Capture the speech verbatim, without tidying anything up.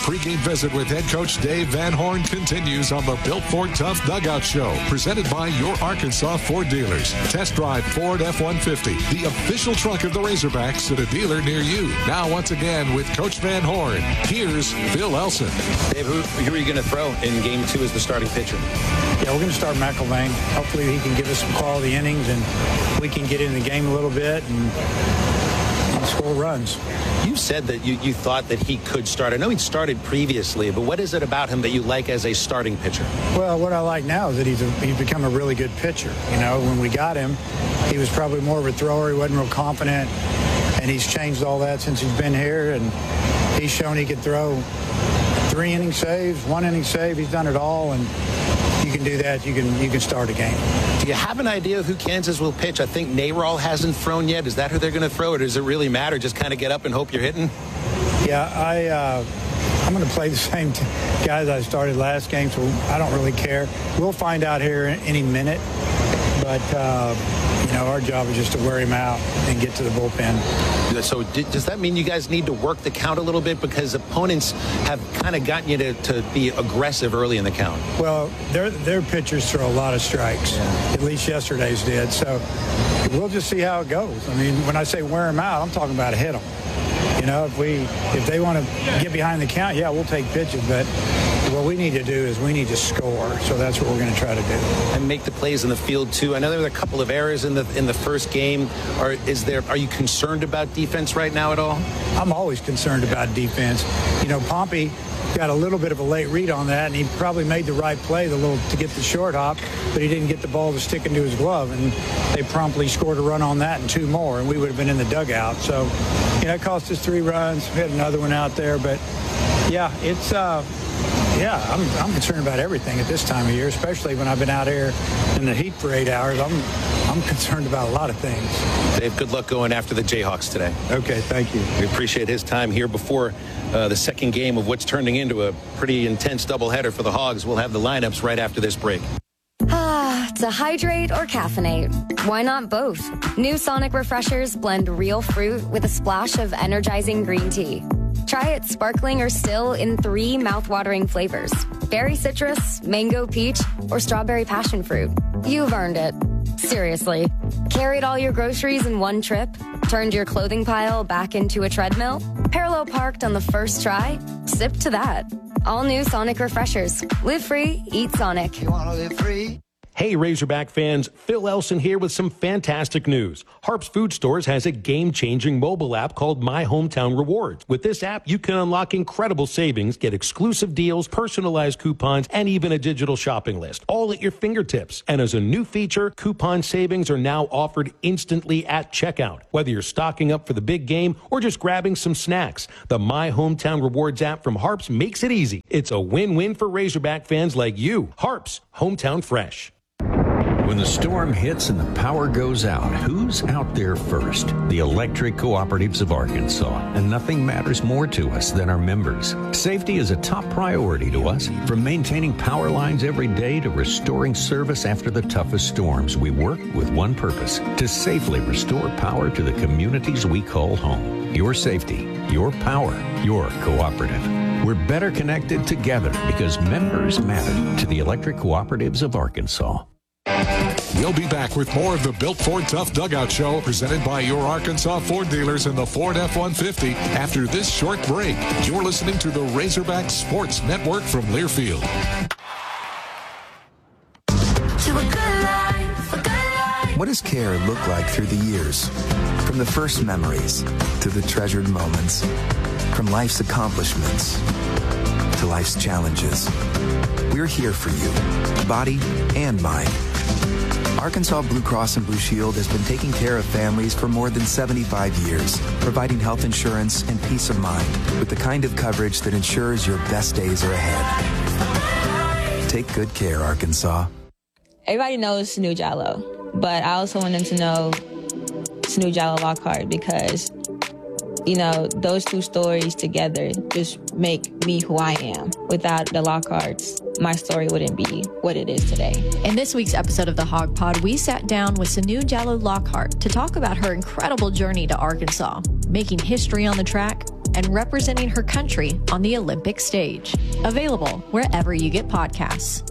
pregame visit with head coach Dave Van Horn continues on the Built Ford Tough Dugout Show, presented by your Arkansas Ford dealers. Test drive Ford F one fifty, the official truck of the Razorbacks, at a dealer near you. Now, once again, with Coach Van Horn, here's Phil Elson. Dave, who, who are you going to throw in game two as the starting pitcher? Yeah, we're going to start McElvain. Hopefully he can give us some quality innings and we can get in the game a little bit and, and score runs. You said that you, you thought that he could start. I know he started previously, but what is it about him that you like as a starting pitcher? Well, what I like now is that he's, a, he's become a really good pitcher. You know, when we got him, he was probably more of a thrower. He wasn't real confident, and he's changed all that since he's been here, and he's shown he could throw three inning saves, one inning save. He's done it all, and you can do that. You can you can start a game. Do you have an idea of who Kansas will pitch? I think Nayrall hasn't thrown yet. Is that who they're going to throw, or does it really matter? Just kind of get up and hope you're hitting? Yeah, I, uh, I'm going to play the same t- guys I started last game, so I don't really care. We'll find out here any minute, but, uh, you know, our job is just to wear him out and get to the bullpen. So d- does that mean you guys need to work the count a little bit, because opponents have kind of gotten you to, to be aggressive early in the count? Well, their their pitchers throw a lot of strikes. Yeah. At least yesterday's did. So we'll just see how it goes. I mean, when I say wear them out, I'm talking about hit them. You know, if we if they want to get behind the count, yeah, we'll take pitches, but what we need to do is we need to score. So that's what we're going to try to do. And make the plays in the field too. I know there were a couple of errors in the in the first game. Are is there are you concerned about defense right now at all? I'm always concerned about defense. You know, Pompey got a little bit of a late read on that, and he probably made the right play, the little to get the short hop, but he didn't get the ball to stick into his glove, and they promptly scored a run on that and two more, and we would have been in the dugout. So, you know, it cost us three runs. We had another one out there, but yeah, it's uh, yeah, I'm I'm concerned about everything at this time of year, especially when I've been out here in the heat for eight hours. I'm I'm concerned about a lot of things. Dave, good luck going after the Jayhawks today. Okay, thank you. We appreciate his time here before uh, the second game of what's turning into a pretty intense doubleheader for the Hogs. We'll have the lineups right after this break. Ah, to hydrate or caffeinate, why not both? New Sonic Refreshers blend real fruit with a splash of energizing green tea. Try it sparkling or still in three mouthwatering flavors: berry citrus, mango peach, or strawberry passion fruit. You've earned it. Seriously. Carried all your groceries in one trip? Turned your clothing pile back into a treadmill? Parallel parked on the first try? Sip to that. All new Sonic Refreshers. Live free, eat Sonic. You want to live free? Hey, Razorback fans, Phil Elson here with some fantastic news. Harps Food Stores has a game-changing mobile app called My Hometown Rewards. With this app, you can unlock incredible savings, get exclusive deals, personalized coupons, and even a digital shopping list, all at your fingertips. And as a new feature, coupon savings are now offered instantly at checkout. Whether you're stocking up for the big game or just grabbing some snacks, the My Hometown Rewards app from Harps makes it easy. It's a win-win for Razorback fans like you. Harps, hometown fresh. When the storm hits and the power goes out, who's out there first? The Electric Cooperatives of Arkansas. And nothing matters more to us than our members. Safety is a top priority to us. From maintaining power lines every day to restoring service after the toughest storms, we work with one purpose: to safely restore power to the communities we call home. Your safety, your power, your cooperative. We're better connected together because members matter to the Electric Cooperatives of Arkansas. We'll be back with more of the Built Ford Tough Dugout Show, presented by your Arkansas Ford dealers and the Ford F one fifty after this short break. You're listening to the Razorback Sports Network from Learfield. What does care look like through the years? From the first memories to the treasured moments, from life's accomplishments to life's challenges. We're here for you, body and mind. Arkansas Blue Cross and Blue Shield has been taking care of families for more than seventy-five years, providing health insurance and peace of mind with the kind of coverage that ensures your best days are ahead. Take good care, Arkansas. Everybody knows Sanu Jallow, but I also want them to know Sanu Jallow Lockhart because, you know, those two stories together just make me who I am. Without the Lockharts, my story wouldn't be what it is today. In this week's episode of the Hog Pod, we sat down with Sanu Jallow Lockhart to talk about her incredible journey to Arkansas, making history on the track, and representing her country on the Olympic stage. Available wherever you get podcasts.